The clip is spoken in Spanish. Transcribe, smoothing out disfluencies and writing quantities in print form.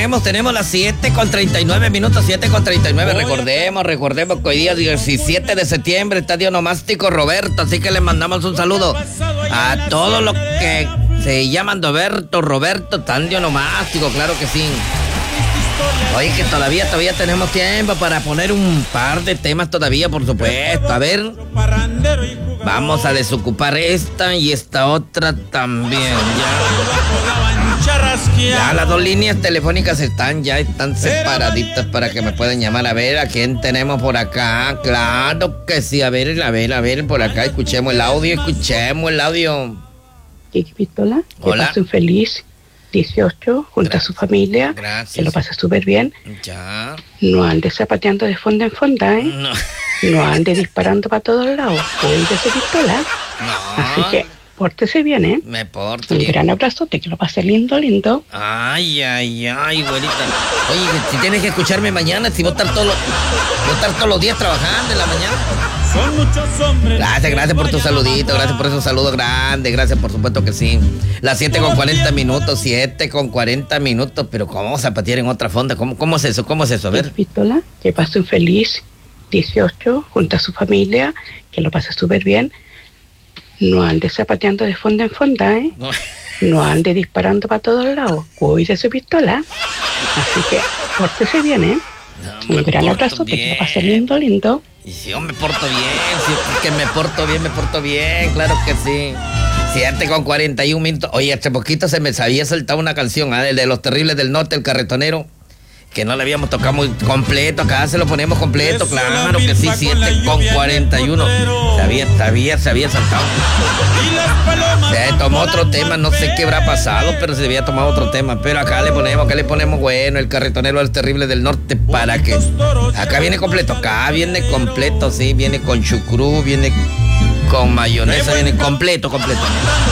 tenemos las 7:39, 7:39. Recordemos que hoy día 17 de septiembre está Día Onomástico Roberto, así que le mandamos un saludo a todos los que se llaman Roberto, tan Día Onomástico, claro que sí. Oye, que todavía tenemos tiempo para poner un par de temas todavía, por supuesto. A ver, vamos a desocupar esta y esta otra también. Ya las dos líneas telefónicas están separaditas para que me puedan llamar. A ver, ¿a quién tenemos por acá? Claro que sí, a ver, por acá, escuchemos el audio. Kiki Pistola, que hola. pasen feliz 18 junto a su familia. Gracias. Que lo pase súper bien. Ya. No ande zapateando de fonda en fonda, ¿eh? No ande disparando para todos lados. Cuídese, Pistola. No. Así que pórtese bien, ¿eh? Me porto Un bien. gran abrazote, que lo pase lindo. Ay, güerita. Oye, si tienes que escucharme mañana, si voy a estar todos los días trabajando en la mañana. Son muchos hombres. Gracias por tu saludito, gracias por esos saludos grandes, gracias, por supuesto que sí. Las 7:40 minutos, pero ¿cómo zapatear en otra fonda? ¿Cómo es eso? A ver. Kiki Pistola, que pasen feliz 18 junto a su familia, que lo pase súper bien. No ande zapateando de fonda en fonda, ¿eh? No ande disparando para todos lados. Cuídese, Pistola. Así que pórtese bien, ¿eh? No, Un gran abrazo, que lo pase lindo. Y si yo me porto bien, si es que me porto bien, claro que sí. 7:41 minutos. Oye, hace poquito se me había saltado una canción, el de Los Terribles del Norte, el carretonero, que no le habíamos tocado muy completo. Acá se lo ponemos completo, claro que sí. 7:41. Se había saltado. Se tomó otro tema, no sé qué habrá pasado, pero se había tomado otro tema. Pero acá le ponemos bueno, el carretonero de Los Terribles del Norte, para que acá viene completo, sí, viene con chucrú, viene con mayonesa, viene completo.